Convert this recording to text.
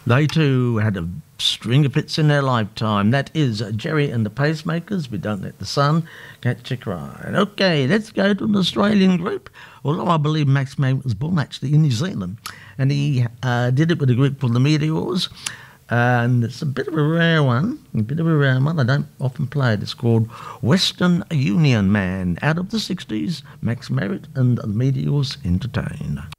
They too had a string of hits in their lifetime. That is Jerry and the Pacemakers. We Don't Let the Sun Catch You Crying. Okay, let's go to an Australian group. Although I believe Max May was born actually in New Zealand, and he did it with a group called the Meteors. And it's a bit of a rare one. I don't often play it. It's called Western Union Man. Out of the 60s, Max Merritt and the Meteors entertain.